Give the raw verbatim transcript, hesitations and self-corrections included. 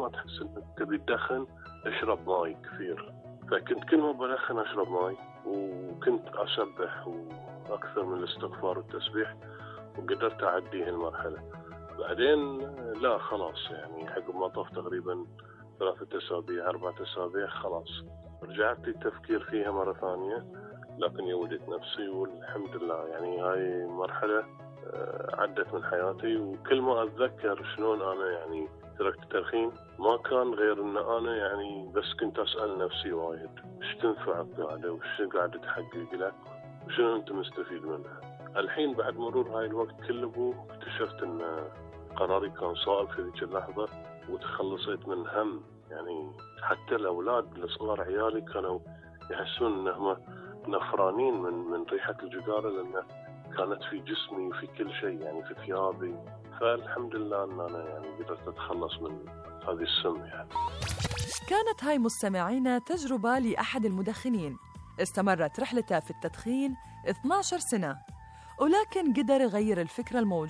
ما تحس انك تبي تدخن اشرب ماي كثير. فكنت كل ما بدخن اشرب ماي، وكنت اسبح واكثر من الاستغفار والتسبيح، وقدرت اعدي المرحله. بعدين لا خلاص، يعني عقب ما طاف تقريبا ثلاثة اسابيع اربعة اسابيع خلاص رجعت التفكير فيها مره ثانيه، لكن يودت نفسي والحمد لله. يعني هاي مرحله عدت من حياتي، وكل ما اتذكر شلون انا يعني تركت التدخين ما كان غير ان انا يعني بس كنت اسال نفسي وايد ايش تنفع القاعده وش قاعد تحقق لك وشنو انت مستفيد منها. الحين بعد مرور هاي الوقت كله اكتشفت ان قراري كان صائب في ذيك اللحظه، وتخلصت من هم. يعني حتى الاولاد الصغار عيالي كانوا يحسون انهم نفرانين من من ريحه الجداره، لان كانت في جسمي وفي كل شيء، يعني في ثيابي. فالحمد لله ان انا يعني قدرت اتخلص من هذه السم. يعني كانت هاي مستمعينا تجربة لأحد المدخنين استمرت رحلته في التدخين اثنعش سنة، ولكن قدر يغير الفكرة الموجودة